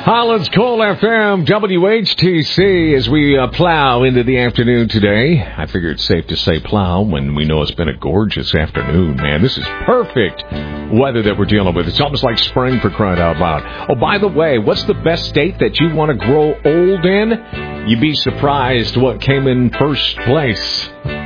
Holland's Coal FM, WHTC, as we plow into the afternoon today. I figure it's safe to say plow when we know it's been a gorgeous afternoon, man. This is perfect weather that we're dealing with. It's almost like spring, for crying out loud. Oh, by the way, what's the best state that you want to grow old in? You'd be surprised what came in first place.